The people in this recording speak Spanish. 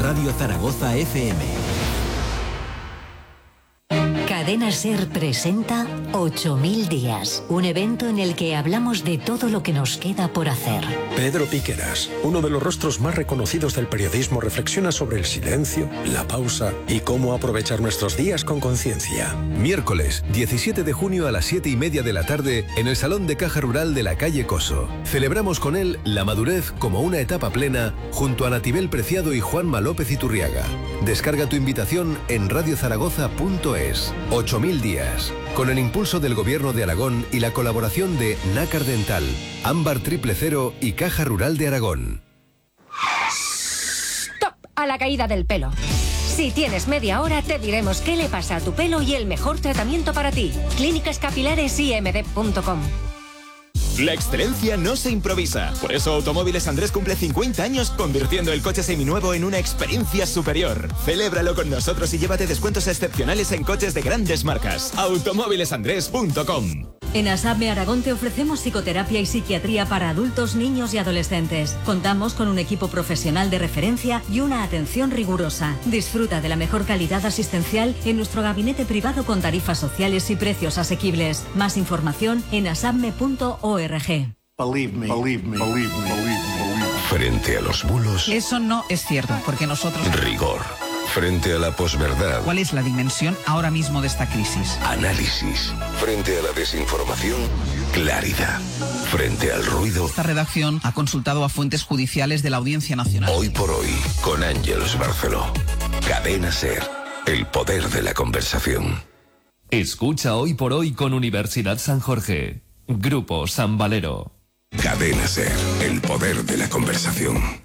Radio Zaragoza FM. Cadena SER presenta 8000 días, un evento en el que hablamos de todo lo que nos queda por hacer. Pedro Piqueras, uno de los rostros más reconocidos del periodismo, reflexiona sobre el silencio, la pausa y cómo aprovechar nuestros días con conciencia. Miércoles, 17 de junio a las 7:30 de la tarde en el Salón de Caja Rural de la calle Coso. Celebramos con él la madurez como una etapa plena junto a Natibel Preciado y Juanma López Iturriaga. Descarga tu invitación en radiozaragoza.es. 8000 días, con el impulso del Gobierno de Aragón y la colaboración de Nácar Dental, Ámbar 000 y Caja Rural de Aragón. ¡Stop! A la caída del pelo. Si tienes media hora, te diremos qué le pasa a tu pelo y el mejor tratamiento para ti. clínicascapilaresimd.com. La excelencia no se improvisa. Por eso Automóviles Andrés cumple 50 años convirtiendo el coche seminuevo en una experiencia superior. Celébralo con nosotros y llévate descuentos excepcionales en coches de grandes marcas. Automóvilesandrés.com. En ASAPME Aragón te ofrecemos psicoterapia y psiquiatría para adultos, niños y adolescentes. Contamos con un equipo profesional de referencia y una atención rigurosa. Disfruta de la mejor calidad asistencial en nuestro gabinete privado con tarifas sociales y precios asequibles. Más información en asapme.org. Frente a los bulos. Eso no es cierto, porque nosotros... Rigor. Frente a la posverdad. ¿Cuál es la dimensión ahora mismo de esta crisis? Análisis. Frente a la desinformación. Claridad. Frente al ruido. Esta redacción ha consultado a fuentes judiciales de la Audiencia Nacional. Hoy por hoy, con Ángeles Barceló. Cadena SER. El poder de la conversación. Escucha Hoy por Hoy con Universidad San Jorge. Grupo San Valero. Cadena SER. El poder de la conversación.